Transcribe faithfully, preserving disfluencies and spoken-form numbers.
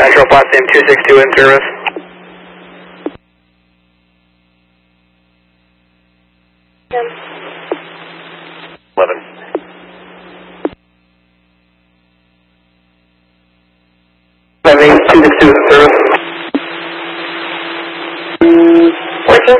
Central Potsdam two six two in service. eleven. Seven eight two six two.